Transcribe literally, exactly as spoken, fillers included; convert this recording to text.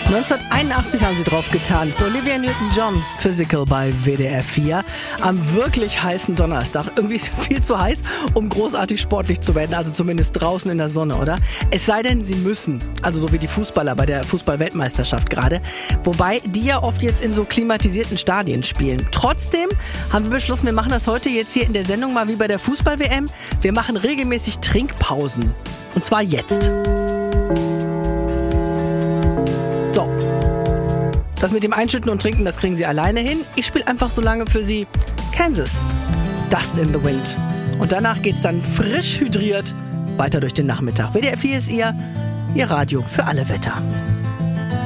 neunzehnhunderteinundachtzig haben sie drauf getanzt. Olivia Newton-John, Physical bei W D R vier. Am wirklich heißen Donnerstag. Irgendwie ist es viel zu heiß, um großartig sportlich zu werden. Also zumindest draußen in der Sonne, oder? Es sei denn, sie müssen. Also so wie die Fußballer bei der Fußball-Weltmeisterschaft gerade. Wobei die ja oft jetzt in so klimatisierten Stadien spielen. Trotzdem haben wir beschlossen, wir machen das heute jetzt hier in der Sendung mal wie bei der Fußball-W M. Wir machen regelmäßig Trinkpausen. Und zwar jetzt. So. Das mit dem Einschütten und Trinken, das kriegen Sie alleine hin. Ich spiele einfach so lange für Sie Kansas. Dust in the Wind. Und danach geht's dann frisch hydriert weiter durch den Nachmittag. W D R vier ist Ihr, Ihr Radio für alle Wetter.